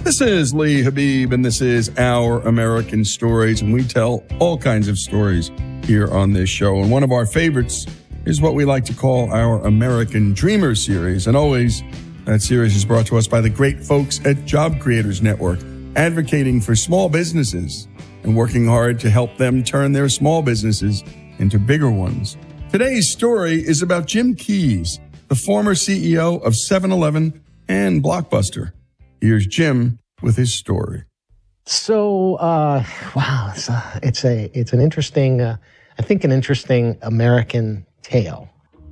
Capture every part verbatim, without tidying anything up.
This is Lee Habib, and this is Our American Stories, and we tell all kinds of stories here on this show. And one of our favorites is what we like to call our American Dreamer series. And always, that series is brought to us by the great folks at Job Creators Network, advocating for small businesses and working hard to help them turn their small businesses into bigger ones. Today's story is about Jim Keyes, the former C E O of seven eleven and Blockbuster. Here's Jim with his story. So, uh, wow, it's a, it's a, it's an interesting, uh, I think an interesting American tale.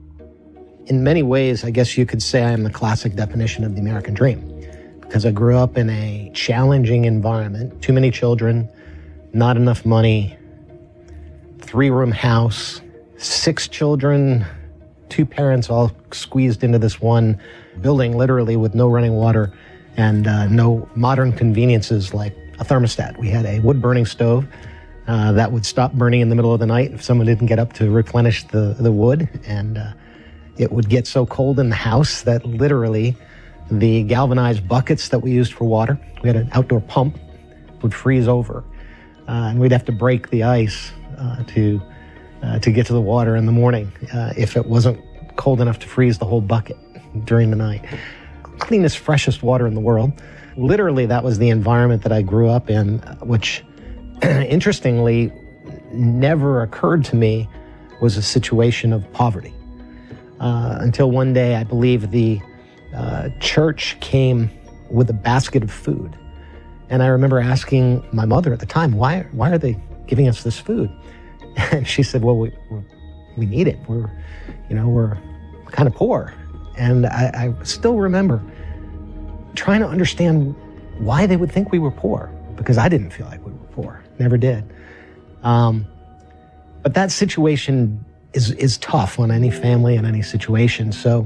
In many ways, I guess you could say I am the classic definition of the American dream, because I grew up in a challenging environment, too many children, not enough money, three-room house, six children, two parents all squeezed into this one building, literally with no running water and uh, no modern conveniences like a thermostat. We had a wood-burning stove uh, that would stop burning in the middle of the night if someone didn't get up to replenish the, the wood. And uh, it would get so cold in the house that literally the galvanized buckets that we used for water, we had an outdoor pump, would freeze over. Uh, and we'd have to break the ice uh, to uh, to get to the water in the morning uh, if it wasn't cold enough to freeze the whole bucket during the night. Cleanest, freshest water in the world. Literally, that was the environment that I grew up in, which, interestingly, never occurred to me was a situation of poverty. Uh, until one day, I believe the uh, church came with a basket of food. And I remember asking my mother at the time, why, why are they giving us this food? And she said, well, we, we, we need it. We're, you know, we're kind of poor. And I, I still remember trying to understand why they would think we were poor, because I didn't feel like we were poor, never did. Um, but that situation is is tough on any family and any situation. So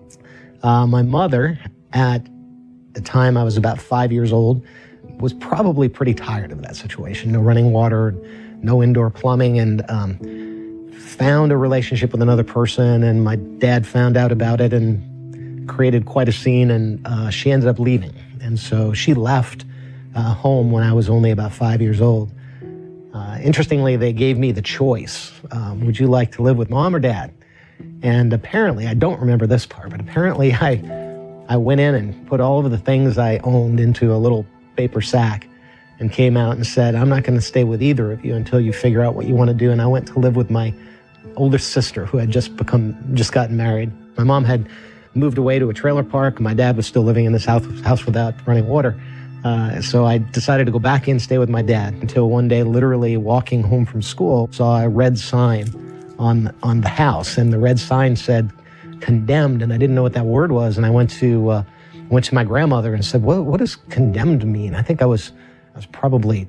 uh, my mother, at the time I was about five years old, was probably pretty tired of that situation. No running water, no indoor plumbing, and um, found a relationship with another person, and my dad found out about it and created quite a scene, and uh, she ended up leaving. And so she left uh, home when I was only about five years old. Uh, interestingly, they gave me the choice. Um, would you like to live with mom or dad? And apparently, I don't remember this part, but apparently I, I went in and put all of the things I owned into a little paper sack and came out and said, I'm not going to stay with either of you until you figure out what you want to do. And I went to live with my older sister, who had just become, just gotten married. My mom had moved away to a trailer park. My dad was still living in this house, house without running water. Uh, so I decided to go back in, stay with my dad, until one day, literally walking home from school, saw a red sign on, on the house. And the red sign said condemned. And I didn't know what that word was. And I went to, uh, went to my grandmother and said, what, what does condemned mean? I think I was, I was probably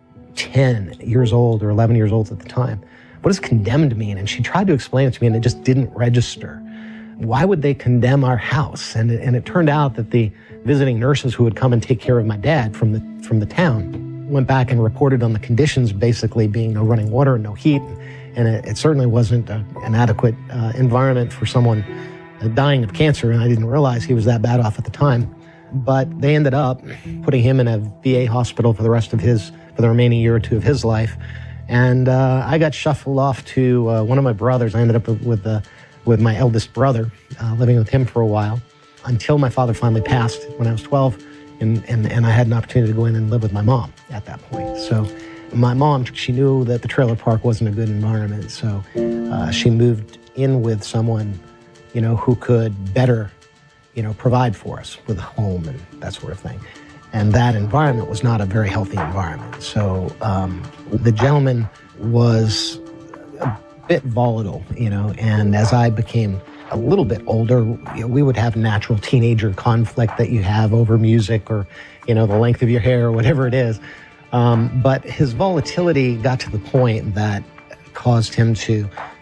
ten years old or eleven years old at the time. What does condemned mean? And she tried to explain it to me, and it just didn't register. Why would they condemn our house? And it, and it turned out that the visiting nurses who would come and take care of my dad from the from the town went back and reported on the conditions, basically being no running water and no heat. And it, it certainly wasn't a, an adequate uh, environment for someone uh, dying of cancer. And I didn't realize he was that bad off at the time. But they ended up putting him in a V A hospital for the rest of his, for the remaining year or two of his life. And uh, I got shuffled off to uh, one of my brothers. I ended up with uh, with my eldest brother, uh, living with him for a while, until my father finally passed when I was twelve, and, and, and I had an opportunity to go in and live with my mom at that point. So my mom, she knew that the trailer park wasn't a good environment, so uh, she moved in with someone, you know, who could better, you know, provide for us with a home and that sort of thing. And that environment was not a very healthy environment. So um, the gentleman was a bit volatile, you know, and as I became a little bit older, you know, we would have natural teenager conflict that you have over music or, you know, the length of your hair or whatever it is. Um, but his volatility got to the point that caused him to